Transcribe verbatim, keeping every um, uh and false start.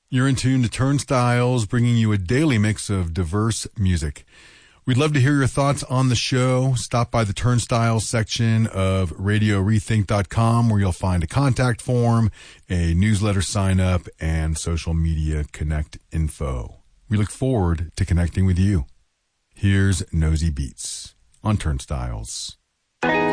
You're in tune to Turnstiles, bringing you a daily mix of diverse music. We'd love to hear your thoughts on the show. Stop by the Turnstiles section of radio rethink dot com where you'll find a contact form, a newsletter sign up, and social media connect info. We look forward to connecting with you. Here's Nosy Beats on Turnstiles.